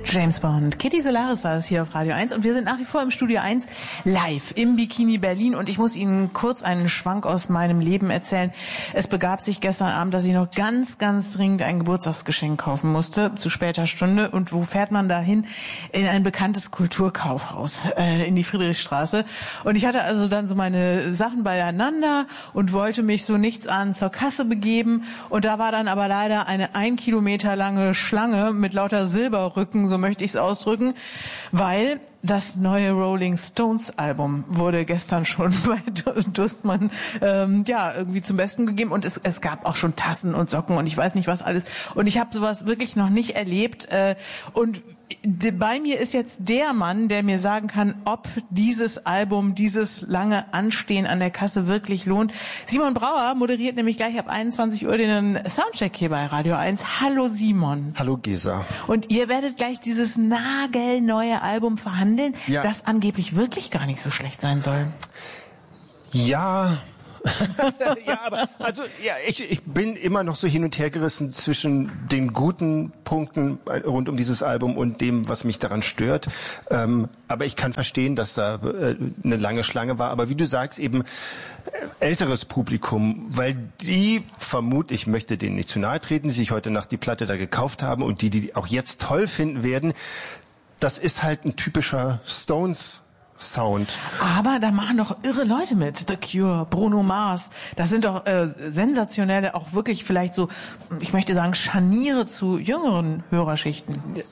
James Bond. Kitty Solaris war es hier auf Radio 1 und wir sind nach wie vor im Studio 1 live im Bikini Berlin und ich muss Ihnen kurz einen Schwank aus meinem Leben erzählen. Es begab sich gestern Abend, dass ich noch ganz, ganz dringend ein Geburtstagsgeschenk kaufen musste, zu später Stunde. Und wo fährt man dahin? In ein bekanntes Kulturkaufhaus, in die Friedrichstraße. Und ich hatte also dann so meine Sachen beieinander und wollte mich so nichtsahnend zur Kasse begeben. Und da war dann aber leider eine 1 Kilometer lange Schlange mit lauter Silberrücken, so möchte ich es ausdrücken, weil das neue Rolling Stones Album wurde gestern schon bei Durstmann irgendwie zum Besten gegeben und es gab auch schon Tassen und Socken und ich weiß nicht was alles und ich habe sowas wirklich noch nicht erlebt und bei mir ist jetzt der Mann, der mir sagen kann, ob dieses Album, dieses lange Anstehen an der Kasse wirklich lohnt. Simon Brauer moderiert nämlich gleich ab 21 Uhr den Soundcheck hier bei Radio 1. Hallo Simon. Hallo Gesa. Und ihr werdet gleich dieses nagelneue Album verhandeln, das angeblich wirklich gar nicht so schlecht sein soll. Ja... ja, aber ich bin immer noch so hin und her gerissen zwischen den guten Punkten rund um dieses Album und dem, was mich daran stört. Aber ich kann verstehen, dass da eine lange Schlange war. Aber wie du sagst, eben älteres Publikum, weil die vermutlich, ich möchte denen nicht zu nahe treten, die sich heute Nacht die Platte da gekauft haben und die auch jetzt toll finden werden, das ist halt ein typischer Stones Sound. Aber da machen doch irre Leute mit. The Cure, Bruno Mars. Das sind doch sensationelle, auch wirklich vielleicht so, ich möchte sagen, Scharniere zu jüngeren Hörerschichten.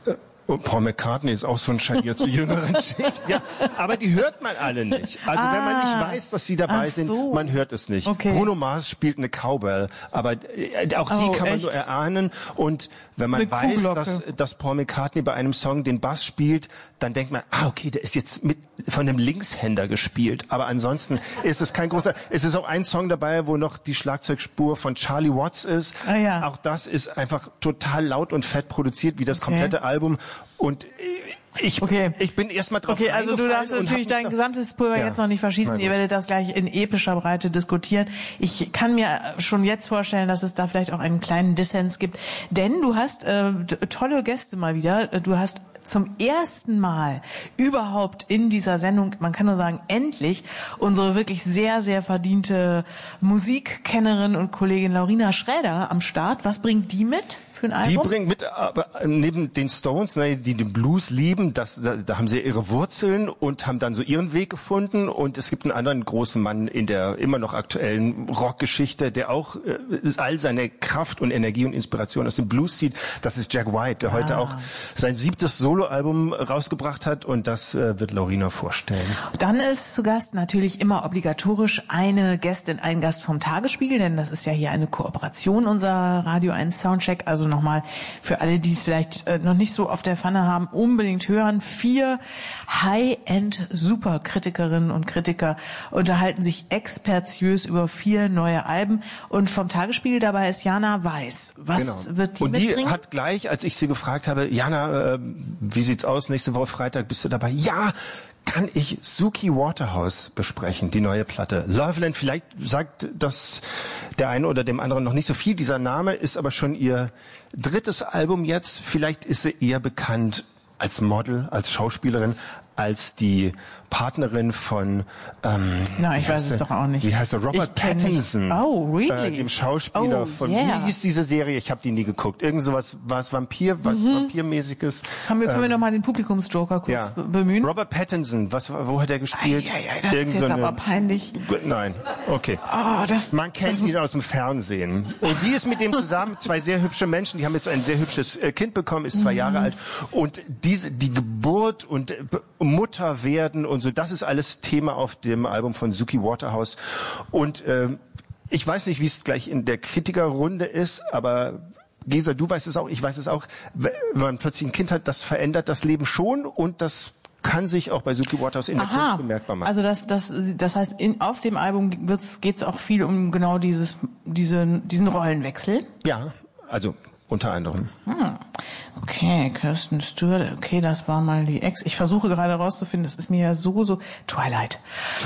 Paul McCartney ist auch so ein Scharnier zu jüngeren Schichten. Ja, aber die hört man alle nicht. Also wenn man nicht weiß, dass sie dabei sind, man hört es nicht. Okay. Bruno Mars spielt eine Cowbell, aber auch die kann man nur erahnen. Und wenn man weiß, dass Paul McCartney bei einem Song den Bass spielt, dann denkt man, okay, der ist jetzt von einem Linkshänder gespielt. Aber ansonsten ist es kein großer... Es ist auch ein Song dabei, wo noch die Schlagzeugspur von Charlie Watts ist. Auch das ist einfach total laut und fett produziert, wie das komplette Album. Und ich bin erstmal drauf eingefallen. Also du darfst natürlich dein gesamtes Pulver jetzt noch nicht verschießen. Ihr werdet das gleich in epischer Breite diskutieren. Ich kann mir schon jetzt vorstellen, dass es da vielleicht auch einen kleinen Dissens gibt. Denn du hast tolle Gäste mal wieder. Du hast zum ersten Mal überhaupt in dieser Sendung, man kann nur sagen, endlich unsere wirklich sehr, sehr verdiente Musikkennerin und Kollegin Laurina Schräder am Start. Was bringt die mit für ein Album? Die bringt mit, aber neben den Stones, die den Blues lieben, da haben sie ihre Wurzeln und haben dann so ihren Weg gefunden. Und es gibt einen anderen großen Mann in der immer noch aktuellen Rockgeschichte, der auch all seine Kraft und Energie und Inspiration aus dem Blues zieht. Das ist Jack White, der heute auch sein 7. Soloalbum rausgebracht hat. Und das wird Laurina vorstellen. Dann ist zu Gast natürlich immer obligatorisch eine Gästin, ein Gast vom Tagesspiegel, denn das ist ja hier eine Kooperation, unser Radio 1 Soundcheck. Also nochmal für alle, die es vielleicht noch nicht so auf der Pfanne haben, unbedingt hören. 4 High-End-Superkritikerinnen und Kritiker unterhalten sich expertiös über 4 neue Alben. Und vom Tagesspiegel dabei ist Jana Weiß. Was wird die mitbringen? Und die hat gleich, als ich sie gefragt habe, Jana, wie sieht's aus? Nächste Woche Freitag bist du dabei? Ja! Kann ich Suki Waterhouse besprechen, die neue Platte. Loveland, vielleicht sagt das der eine oder dem anderen noch nicht so viel. Dieser Name ist aber schon ihr 3. Album jetzt. Vielleicht ist sie eher bekannt als Model, als Schauspielerin, als die Partnerin von ich weiß es doch auch nicht. Wie heißt er? Robert Pattinson. Oh, really? Dem Schauspieler von wie hieß diese Serie? Ich habe die nie geguckt. Irgend sowas, war es Vampirmäßiges? Können wir noch mal den Publikumsjoker kurz bemühen? Robert Pattinson, wo hat er gespielt? Das ist jetzt aber peinlich. Nein, okay. Man kennt ihn aus dem Fernsehen. Und die ist mit dem zusammen, 2 sehr hübsche Menschen, die haben jetzt ein sehr hübsches Kind bekommen, ist 2 Jahre alt. Und die Geburt und Mutter werden und so, das ist alles Thema auf dem Album von Suki Waterhouse. Und ich weiß nicht, wie es gleich in der Kritikerrunde ist, aber Gesa, du weißt es auch, ich weiß es auch, wenn man plötzlich ein Kind hat, das verändert das Leben schon und das kann sich auch bei Suki Waterhouse in der Kunst bemerkbar machen. Also das heißt, auf dem Album geht's auch viel um genau diesen Rollenwechsel? Ja, also unter anderem. Okay, Kirsten Stewart, okay, das war mal die Ex. Ich versuche gerade herauszufinden, das ist mir ja so Twilight.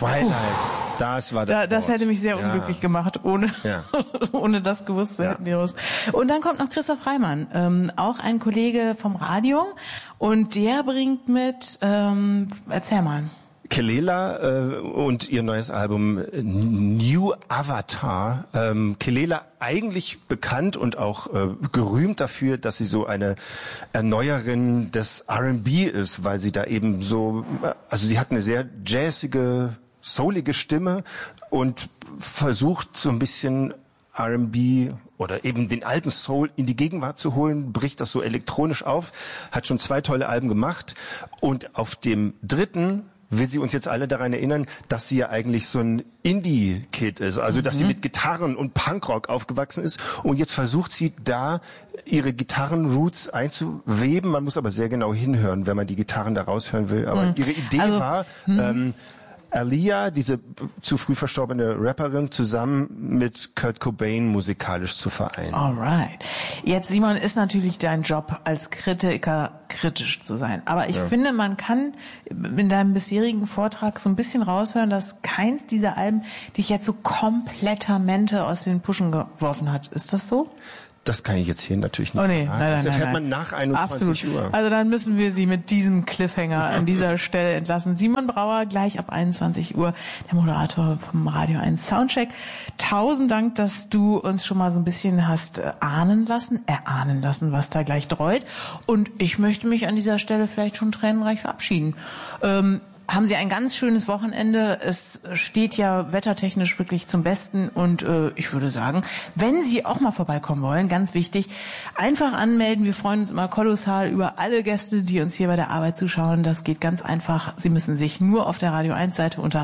Das war das. Das hätte mich sehr unglücklich gemacht, ohne das gewusst zu hätten. Und dann kommt noch Christoph Reimann, auch ein Kollege vom Radio. Und der bringt mit, erzähl mal. Kelela und ihr neues Album New Avatar. Kelela eigentlich bekannt und auch gerühmt dafür, dass sie so eine Erneuerin des R&B ist, weil sie da eben so, also sie hat eine sehr jazzige, soulige Stimme und versucht so ein bisschen R&B oder eben den alten Soul in die Gegenwart zu holen, bricht das so elektronisch auf, hat schon 2 tolle Alben gemacht und auf dem 3. will sie uns jetzt alle daran erinnern, dass sie ja eigentlich so ein Indie-Kid ist, also dass sie mit Gitarren und Punkrock aufgewachsen ist und jetzt versucht sie da ihre Gitarren-Roots einzuweben. Man muss aber sehr genau hinhören, wenn man die Gitarren da raushören will. Aber ihre Idee war, Aaliyah, diese zu früh verstorbene Rapperin, zusammen mit Kurt Cobain musikalisch zu vereinen. Alright. Jetzt, Simon, ist natürlich dein Job als Kritiker, kritisch zu sein. Aber ich finde, man kann in deinem bisherigen Vortrag so ein bisschen raushören, dass keins dieser Alben dich jetzt so komplettamente aus den Puschen geworfen hat. Ist das so? Das kann ich jetzt hier natürlich nicht. Oh nee, nein, das erfährt man nach 21 Absolut. Uhr. Also dann müssen wir Sie mit diesem Cliffhanger an dieser Stelle entlassen. Simon Brauer, gleich ab 21 Uhr, der Moderator vom Radio 1 Soundcheck. 1000 Dank, dass du uns schon mal so ein bisschen hast erahnen lassen, was da gleich dreut. Und ich möchte mich an dieser Stelle vielleicht schon tränenreich verabschieden. Haben Sie ein ganz schönes Wochenende. Es steht ja wettertechnisch wirklich zum Besten und ich würde sagen, wenn Sie auch mal vorbeikommen wollen, ganz wichtig, einfach anmelden. Wir freuen uns immer kolossal über alle Gäste, die uns hier bei der Arbeit zuschauen. Das geht ganz einfach. Sie müssen sich nur auf der Radio 1 Seite unter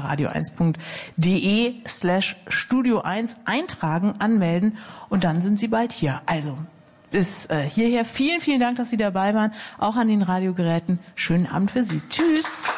radio1.de/Studio 1 eintragen, anmelden und dann sind Sie bald hier. Also bis hierher. Vielen, vielen Dank, dass Sie dabei waren. Auch an den Radiogeräten. Schönen Abend für Sie. Tschüss.